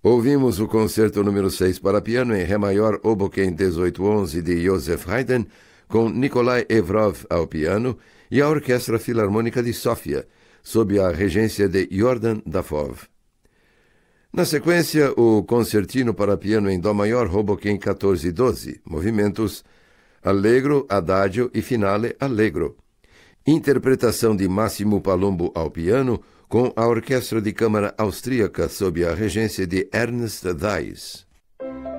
Ouvimos o concerto número 6 para piano em Ré maior, Oboken 1811 de Joseph Haydn, com Nikolai Evrov ao piano e a Orquestra Filarmônica de Sófia, sob a regência de Jordan Dafov. Na sequência, o concertino para piano em Dó maior, Hoboken 1412, movimentos Allegro, Adagio e Finale Allegro. Interpretação de Máximo Palumbo ao piano, com a Orquestra de Câmara Austríaca sob a regência de Ernst Weiss.